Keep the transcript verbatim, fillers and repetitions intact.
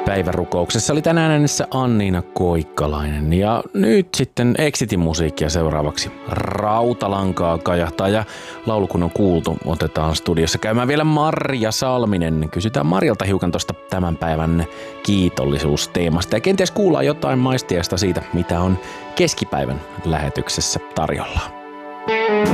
Päivärukouksessa oli tänään äänessä Anniina Koikkalainen ja nyt sitten Exitin musiikkia seuraavaksi. Rautalankaa kajahtaa ja laulu kun on kuultu, otetaan studiossa käymään vielä Marja Salminen. Kysytään Marjalta hiukan tuosta tämän päivän kiitollisuusteemasta ja kenties kuullaan jotain maistiasta siitä, mitä on keskipäivän lähetyksessä tarjolla.